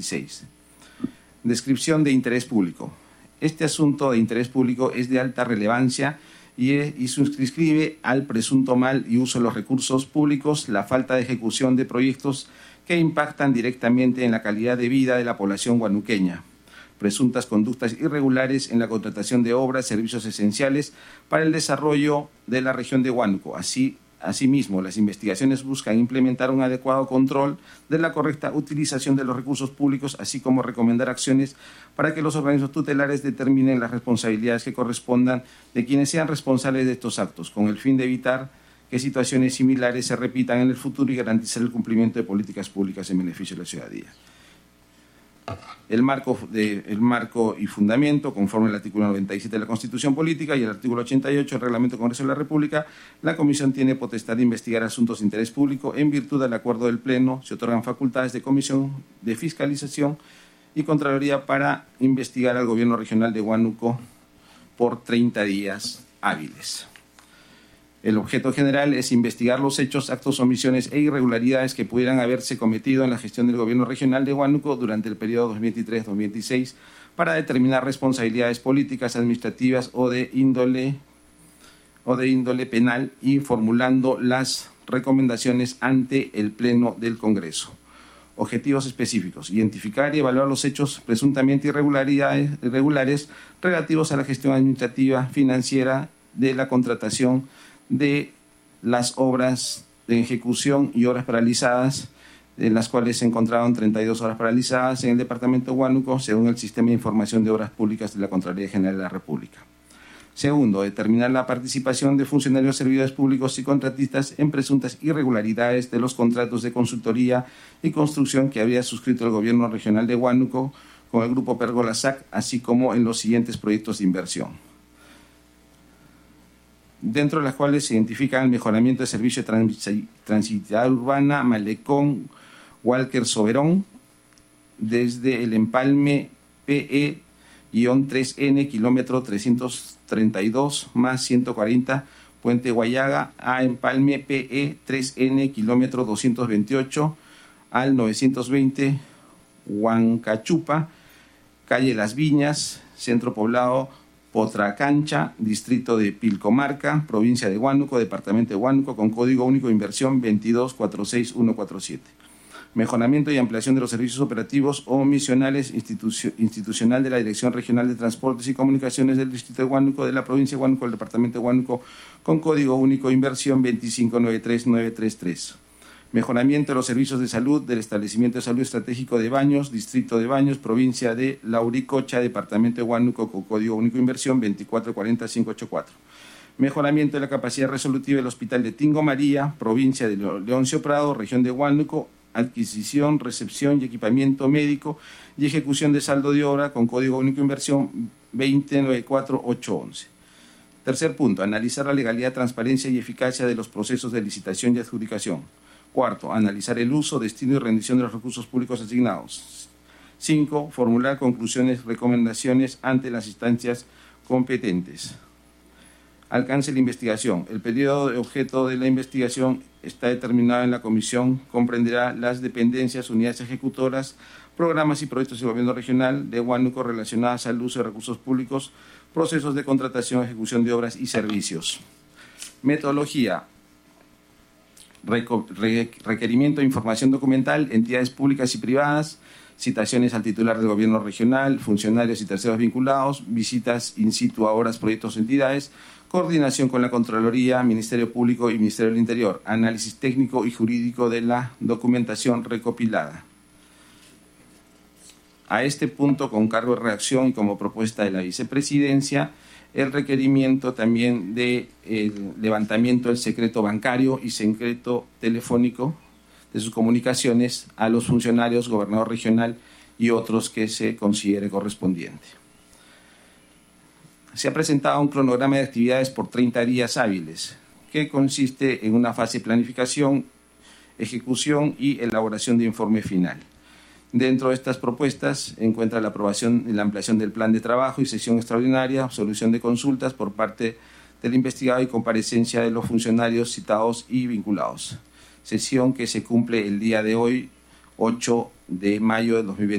2026. Descripción de interés público. Este asunto de interés público es de alta relevancia y suscribe al presunto mal y uso de los recursos públicos, la falta de ejecución de proyectos que impactan directamente en la calidad de vida de la población huanuqueña, presuntas conductas irregulares en la contratación de obras, servicios esenciales para el desarrollo de la región de Huánuco. Asimismo, las investigaciones buscan implementar un adecuado control de la correcta utilización de los recursos públicos, así como recomendar acciones para que los organismos tutelares determinen las responsabilidades que correspondan de quienes sean responsables de estos actos, con el fin de evitar que situaciones similares se repitan en el futuro y garantizar el cumplimiento de políticas públicas en beneficio de la ciudadanía. El marco y fundamento, conforme al artículo 97 de la Constitución Política y el artículo 88 del Reglamento del Congreso de la República, la Comisión tiene potestad de investigar asuntos de interés público. En virtud del acuerdo del Pleno, se otorgan facultades de Comisión de Fiscalización y Contraloría para investigar al Gobierno Regional de Huánuco por 30 días hábiles. El objeto general es investigar los hechos, actos, omisiones e irregularidades que pudieran haberse cometido en la gestión del Gobierno Regional de Huánuco durante el periodo 2023-2026 para determinar responsabilidades políticas, administrativas o de índole penal y formulando las recomendaciones ante el Pleno del Congreso. Objetivos específicos: identificar y evaluar los hechos presuntamente irregulares relativos a la gestión administrativa, financiera de la contratación de las obras de ejecución y obras paralizadas, en las cuales se encontraron 32 obras paralizadas en el departamento de Huánuco, según el Sistema de Información de Obras Públicas de la Contraloría General de la República. Segundo, determinar la participación de funcionarios, servidores públicos y contratistas en presuntas irregularidades de los contratos de consultoría y construcción que había suscrito el Gobierno Regional de Huánuco con el Grupo Pergola SAC, así como en los siguientes proyectos de inversión, dentro de las cuales se identifican el mejoramiento de servicio de transitada urbana Malecón Walker Soberón, desde el empalme PE-3N, kilómetro 332 más 140, Puente Guayaga, a empalme PE-3N, kilómetro 228 al 920, Huancachupa, calle Las Viñas, centro poblado Potracancha, distrito de Pilcomarca, provincia de Huánuco, departamento de Huánuco, con código único de inversión 2246147. Mejoramiento y ampliación de los servicios operativos o misionales institucional de la Dirección Regional de Transportes y Comunicaciones del distrito de Huánuco, de la provincia de Huánuco, del departamento de Huánuco, con código único de inversión 2593933. Mejoramiento de los servicios de salud del establecimiento de salud estratégico de Baños, distrito de Baños, provincia de Lauricocha, departamento de Huánuco, con código único de inversión 2440584. Mejoramiento de la capacidad resolutiva del Hospital de Tingo María, provincia de Leoncio Prado, región de Huánuco, adquisición, recepción y equipamiento médico y ejecución de saldo de obra con código único de inversión 2094811. Tercer punto, analizar la legalidad, transparencia y eficacia de los procesos de licitación y adjudicación. Cuarto, analizar el uso, destino y rendición de los recursos públicos asignados. 5. Formular conclusiones, recomendaciones ante las instancias competentes. Alcance de la investigación. El periodo de objeto de la investigación está determinado en la comisión, comprenderá las dependencias, unidades ejecutoras, programas y proyectos del Gobierno Regional de Huánuco relacionados al uso de recursos públicos, procesos de contratación, ejecución de obras y servicios. Metodología. Requerimiento de información documental, entidades públicas y privadas, citaciones al titular del Gobierno Regional, funcionarios y terceros vinculados, visitas in situ a obras, proyectos o entidades, coordinación con la Contraloría, Ministerio Público y Ministerio del Interior, análisis técnico y jurídico de la documentación recopilada. A este punto, con cargo de redacción y como propuesta de la Vicepresidencia, el requerimiento también de levantamiento del secreto bancario y secreto telefónico de sus comunicaciones a los funcionarios, gobernador regional y otros que se considere correspondiente. Se ha presentado un cronograma de actividades por 30 días hábiles, que consiste en una fase de planificación, ejecución y elaboración de informe final. Dentro de estas propuestas encuentra la aprobación y la ampliación del plan de trabajo y sesión extraordinaria, solución de consultas por parte del investigado y comparecencia de los funcionarios citados y vinculados. Sesión que se cumple el día de hoy, 8 de mayo de 2020.